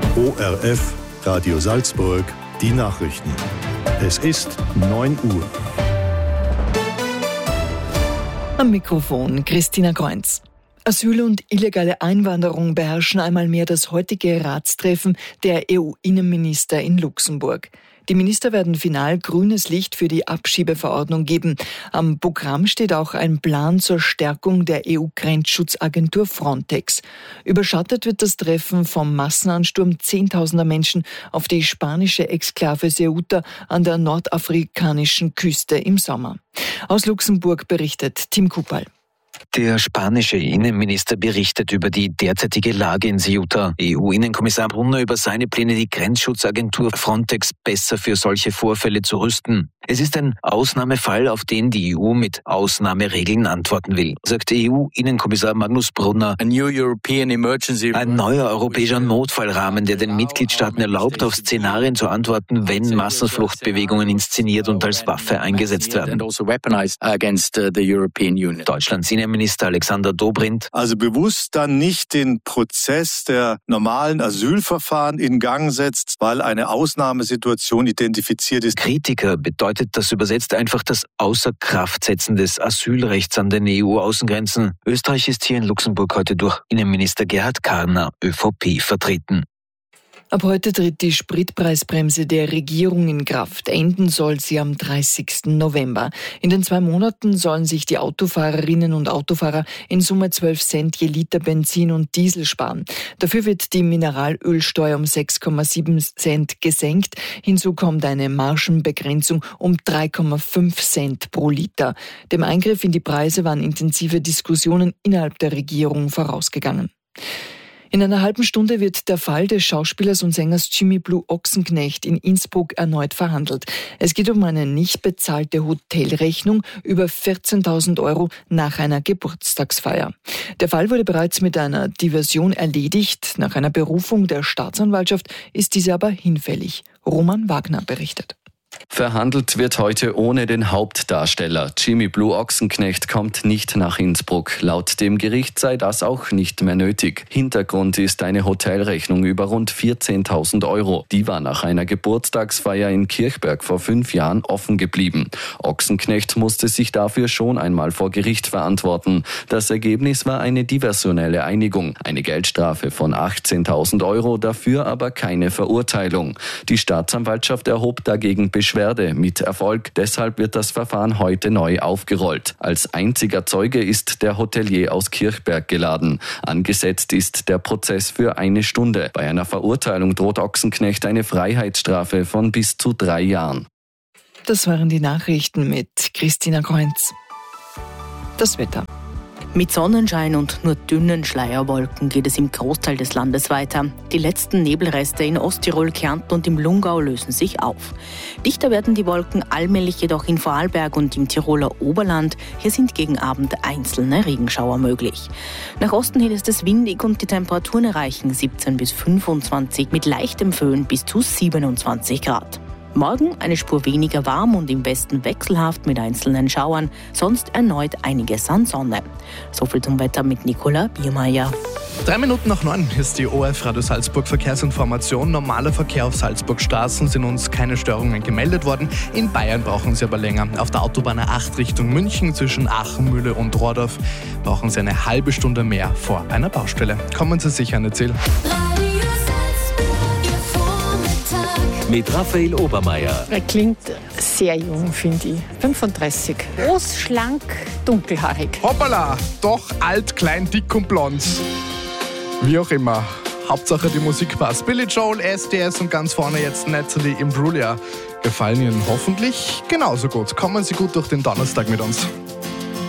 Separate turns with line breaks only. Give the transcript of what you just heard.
ORF Radio Salzburg, die Nachrichten. Es ist 9 Uhr.
Am Mikrofon Christina Kreunz. Asyl und illegale Einwanderung beherrschen einmal mehr das heutige Ratstreffen der EU-Innenminister in Luxemburg. Die Minister werden final grünes Licht für die Abschiebeverordnung geben. Am Programm steht auch ein Plan zur Stärkung der EU-Grenzschutzagentur Frontex. Überschattet wird das Treffen vom Massenansturm Zehntausender Menschen auf die spanische Exklave Ceuta an der nordafrikanischen Küste im Sommer. Aus Luxemburg berichtet Tim Kupal.
Der spanische Innenminister berichtet über die derzeitige Lage in Ceuta. EU-Innenkommissar Brunner über seine Pläne, die Grenzschutzagentur Frontex besser für solche Vorfälle zu rüsten. Es ist ein Ausnahmefall, auf den die EU mit Ausnahmeregeln antworten will, sagt EU-Innenkommissar Magnus Brunner. Ein neuer europäischer Notfallrahmen, der den Mitgliedstaaten erlaubt, auf Szenarien zu antworten, wenn Massenfluchtbewegungen inszeniert und als Waffe eingesetzt werden. Deutschlands Innenminister Alexander Dobrindt.
Also bewusst dann nicht den Prozess der normalen Asylverfahren in Gang setzt, weil eine Ausnahmesituation identifiziert ist.
Kritiker bedeutet das übersetzt einfach das Außerkraftsetzen des Asylrechts an den EU-Außengrenzen. Österreich ist hier in Luxemburg heute durch Innenminister Gerhard Karner, ÖVP, vertreten.
Ab heute tritt die Spritpreisbremse der Regierung in Kraft. Enden soll sie am 30. November. In den 2 Monaten sollen sich die Autofahrerinnen und Autofahrer in Summe 12 Cent je Liter Benzin und Diesel sparen. Dafür wird die Mineralölsteuer um 6,7 Cent gesenkt. Hinzu kommt eine Margenbegrenzung um 3,5 Cent pro Liter. Dem Eingriff in die Preise waren intensive Diskussionen innerhalb der Regierung vorausgegangen. In einer halben Stunde wird der Fall des Schauspielers und Sängers Jimmy Blue Ochsenknecht in Innsbruck erneut verhandelt. Es geht um eine nicht bezahlte Hotelrechnung über 14.000 € nach einer Geburtstagsfeier. Der Fall wurde bereits mit einer Diversion erledigt. Nach einer Berufung der Staatsanwaltschaft ist diese aber hinfällig. Roman Wagner berichtet.
Verhandelt wird heute ohne den Hauptdarsteller. Jimmy Blue Ochsenknecht kommt nicht nach Innsbruck. Laut dem Gericht sei das auch nicht mehr nötig. Hintergrund ist eine Hotelrechnung über rund 14.000 €. Die war nach einer Geburtstagsfeier in Kirchberg vor 5 Jahren offen geblieben. Ochsenknecht musste sich dafür schon einmal vor Gericht verantworten. Das Ergebnis war eine diversionelle Einigung. Eine Geldstrafe von 18.000 €, dafür aber keine Verurteilung. Die Staatsanwaltschaft erhob dagegen Beschwerde mit Erfolg. Deshalb wird das Verfahren heute neu aufgerollt. Als einziger Zeuge ist der Hotelier aus Kirchberg geladen. Angesetzt ist der Prozess für 1 Stunde. Bei einer Verurteilung droht Ochsenknecht eine Freiheitsstrafe von bis zu 3 Jahren.
Das waren die Nachrichten mit Christina Kreunz. Das Wetter.
Mit Sonnenschein und nur dünnen Schleierwolken geht es im Großteil des Landes weiter. Die letzten Nebelreste in Osttirol, Kärnten und im Lungau lösen sich auf. Dichter werden die Wolken allmählich jedoch in Vorarlberg und im Tiroler Oberland. Hier sind gegen Abend einzelne Regenschauer möglich. Nach Osten hin ist es windig und die Temperaturen erreichen 17 bis 25 mit leichtem Föhn bis zu 27 Grad. Morgen eine Spur weniger warm und im Westen wechselhaft mit einzelnen Schauern, sonst erneut einiges an Sonne. Soviel zum Wetter mit Nicola Biermeier.
3 Minuten nach 9 ist die ORF Radio Salzburg Verkehrsinformation. Normaler Verkehr auf Salzburgstraßen, sind uns keine Störungen gemeldet worden. In Bayern brauchen Sie aber länger. Auf der Autobahn A8 Richtung München zwischen Achenmühle und Rohrdorf brauchen Sie eine halbe Stunde mehr vor einer Baustelle. Kommen Sie sicher an Ihr Ziel.
Mit Raphael Obermeier.
Er klingt sehr jung, finde ich. 35. Groß, schlank, dunkelhaarig.
Hoppala, doch alt, klein, dick und blond. Wie auch immer. Hauptsache die Musik passt. Billy Joel, SDS und ganz vorne jetzt Natalie Imbruglia. Gefallen Ihnen hoffentlich genauso gut. Kommen Sie gut durch den Donnerstag mit uns.